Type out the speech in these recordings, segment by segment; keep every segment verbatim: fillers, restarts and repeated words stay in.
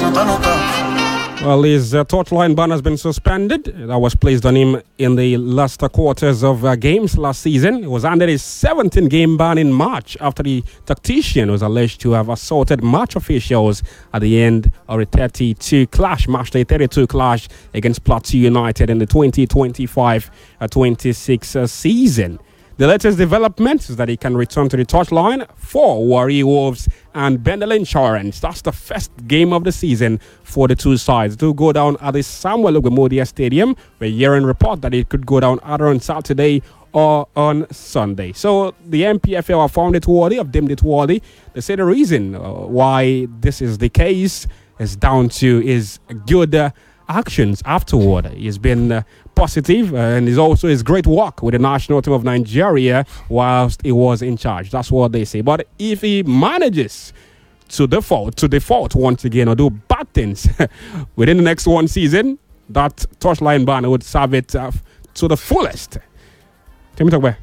Well, his uh, touchline ban has been suspended. That was placed on him in the last quarters of uh, games last season. He was under a seventeen-game ban in March after the tactician was alleged to have assaulted match officials at the end of a thirty-two clash, match day thirty-two clash against Plateau United in the twenty twenty-five twenty-six uh, season. The latest development is that he can return to the touchline for Warri Wolves and Bendel Insurance. That's the first game of the season for the two sides. To go down at the Samuel Ogbemodia Stadium. We're hearing report that it could go down either on Saturday or on Sunday. So the M P F L have found it worthy, have deemed it worthy. They say the reason uh, why this is the case is down to his good uh, actions afterward. He's been uh, positive, uh, and he's also his great work with the national team of Nigeria whilst he was in charge. That's what they say. But if he manages to default, to default once again or do bad things within the next one season, that touchline ban would serve it uh, to the fullest. Tell me, talk about.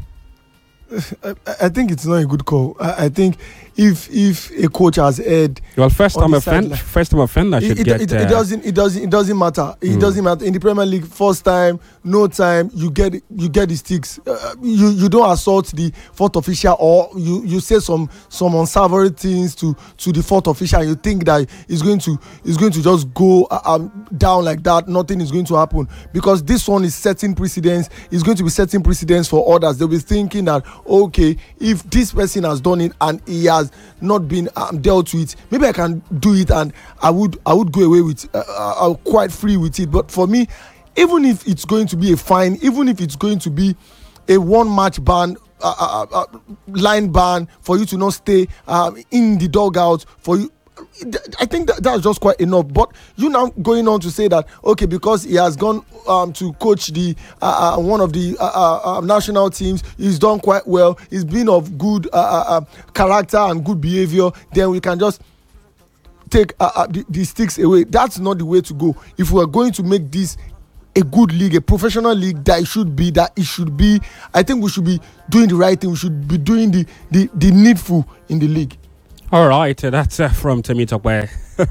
I, I think it's not a good call. I, I think if if a coach has heard, well, first time offender, first time offender should it, get. It, uh, it doesn't. It doesn't. It doesn't matter. It mm. doesn't matter in the Premier League. First time, no time. You get you get the sticks. Uh, you you don't assault the fourth official, or you, you say some some unsavory things to to the fourth official. And you think that it's going to it's going to just go uh, um, down like that. Nothing is going to happen because this one is setting precedence. It's going to be setting precedence for others. They'll be thinking that, okay, if this person has done it and he has not been um, dealt with, maybe I can do it and I would I would go away with uh, uh, quite free with it. But for me, even if it's going to be a fine, even if it's going to be a one match ban, uh, uh, uh, line ban for you to not stay um, in the dugout, for you, I think that that's just quite enough. But you now going on to say that, okay, because he has gone um, to coach the uh, uh, one of the uh, uh, national teams, he's done quite well, he's been of good uh, uh, character and good behavior, then we can just take uh, uh, the, the sticks away. That's not the way to go. If we are going to make this a good league, a professional league that it should be, that it should be, I think we should be doing the right thing. We should be doing the, the, the needful in the league. All right, uh, that's uh, from Temi Tokwe. Because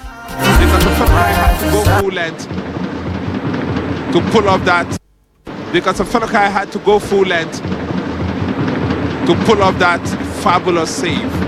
the fella I had to go full length to pull off that. Because the fella I had to go full length to pull off that fabulous save.